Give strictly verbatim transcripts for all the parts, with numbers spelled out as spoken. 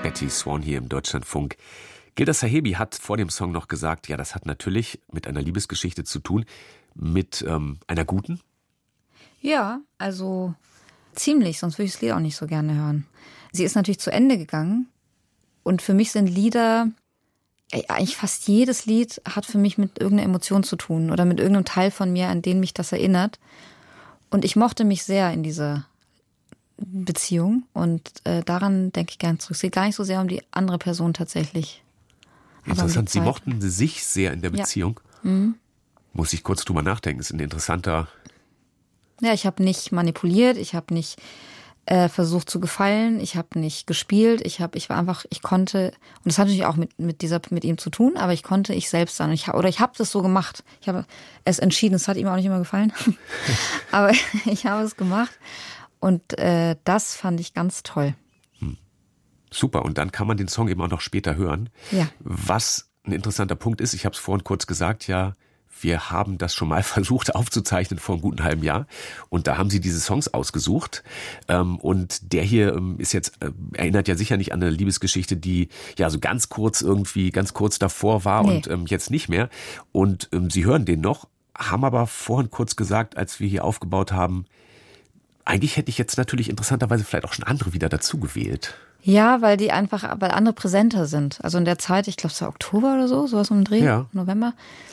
Betty Swan hier im Deutschlandfunk. Gilda Sahebi hat vor dem Song noch gesagt, ja, das hat natürlich mit einer Liebesgeschichte zu tun, mit ähm, einer guten. Ja, also ziemlich, sonst würde ich das Lied auch nicht so gerne hören. Sie ist natürlich zu Ende gegangen und für mich sind Lieder, eigentlich fast jedes Lied hat für mich mit irgendeiner Emotion zu tun oder mit irgendeinem Teil von mir, an den mich das erinnert. Und ich mochte mich sehr in dieser Beziehung und äh, daran denke ich gern zurück. Es geht gar nicht so sehr um die andere Person tatsächlich. Interessant, um Sie mochten sich sehr in der Beziehung. Ja. Mhm. Muss ich kurz drüber nachdenken, ist ein interessanter... Ja, ich habe nicht manipuliert, ich habe nicht äh, versucht zu gefallen, ich habe nicht gespielt, ich habe, ich war einfach, ich konnte, und das hat natürlich auch mit mit dieser mit ihm zu tun, aber ich konnte ich selbst sein. Ich, oder ich habe das so gemacht. Ich habe es entschieden, es hat ihm auch nicht immer gefallen, aber ich habe es gemacht und äh, das fand ich ganz toll. Hm. Super, und dann kann man den Song eben auch noch später hören. Ja. Was ein interessanter Punkt ist, ich habe es vorhin kurz gesagt, ja, wir haben das schon mal versucht aufzuzeichnen vor einem guten halben Jahr und da haben sie diese Songs ausgesucht und der hier ist jetzt, erinnert ja sicher nicht an eine Liebesgeschichte, die ja so ganz kurz irgendwie, ganz kurz davor war nee. und jetzt nicht mehr und sie hören den noch, haben aber vorhin kurz gesagt, als wir hier aufgebaut haben, eigentlich hätte ich jetzt natürlich interessanterweise vielleicht auch schon andere wieder dazu gewählt. Ja, weil die einfach, weil andere präsenter sind. Also in der Zeit, ich glaube es war Oktober oder so, sowas um den Dreh, ja. November.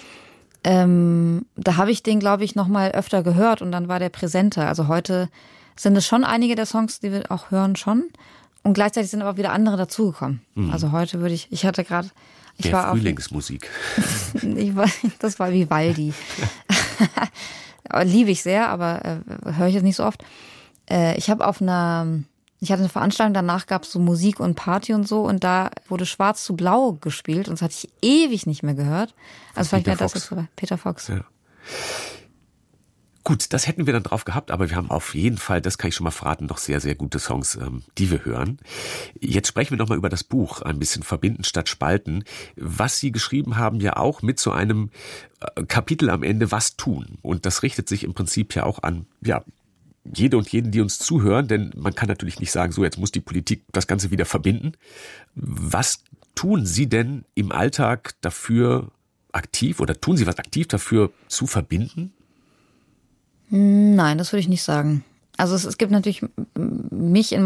Ähm, da habe ich den, glaube ich, noch mal öfter gehört und dann war der präsenter. Also heute sind es schon einige der Songs, die wir auch hören schon. Und gleichzeitig sind aber wieder andere dazugekommen. Mhm. Also heute würde ich, ich hatte gerade... Ich der war Frühlingsmusik. Auf, ich war, das war Vivaldi. Liebe ich sehr, aber äh, höre ich jetzt nicht so oft. Äh, ich habe auf einer... Ich hatte eine Veranstaltung, danach gab es so Musik und Party und so und da wurde Schwarz zu Blau gespielt und das hatte ich ewig nicht mehr gehört. Also vielleicht wäre das jetzt so Peter Fox. Ja. Gut, das hätten wir dann drauf gehabt, aber wir haben auf jeden Fall, das kann ich schon mal verraten, noch sehr, sehr gute Songs, ähm, die wir hören. Jetzt sprechen wir noch mal über das Buch, ein bisschen Verbinden statt Spalten. Was Sie geschrieben haben, ja auch mit so einem äh, Kapitel am Ende, was tun. Und das richtet sich im Prinzip ja auch an, ja, jede und jeden, die uns zuhören, denn man kann natürlich nicht sagen, so jetzt muss die Politik das Ganze wieder verbinden. Was tun Sie denn im Alltag dafür aktiv oder tun Sie was aktiv dafür zu verbinden? Nein, das würde ich nicht sagen. Also es, es gibt natürlich mich in